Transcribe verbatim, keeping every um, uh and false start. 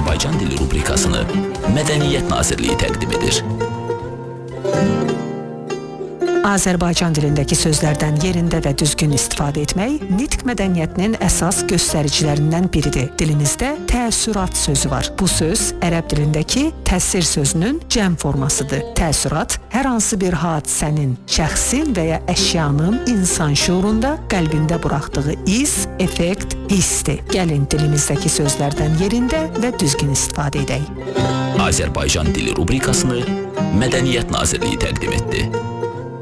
Azərbaycan dili rubrikasını Mədəniyyət Nazirliyi təqdim edir. Azərbaycan dilindəki sözlərdən yerində və düzgün istifadə etmək nitq mədəniyyətinin əsas göstəricilərindən biridir. Dilimizdə təəssürat sözü var. Bu söz ərəb dilindəki təsir sözünün cəm formasıdır. Təəssürat hər hansı bir hadisənin, şəxsin və ya əşyanın insan şuurunda, qəlbində buraxdığı iz, effekt, hissdir. Gəlin dilimizdəki sözlərdən yerində və düzgün istifadə edək. Azərbaycan dili rubrikasını Mədəniyyət Nazirliyi təqdim etdi.